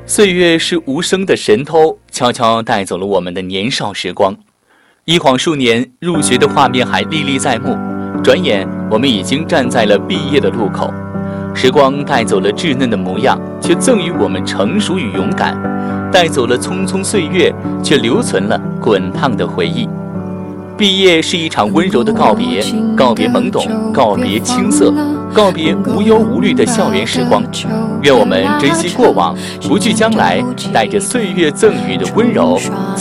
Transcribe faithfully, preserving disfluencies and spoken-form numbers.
岁月是无声的神偷，悄悄带走了我们的年少时光。一晃数年，入学的画面还历历在目，转眼我们已经站在了毕业的路口。时光带走了稚嫩的模样，却赠予我们成熟与勇敢；带走了匆匆岁月，却留存了滚烫的回忆。毕业是一场温柔的告别，告别懵懂，告别青涩，告别无忧无虑的校园时光。愿我们珍惜过往，不惧将来，带着岁月赠予的温柔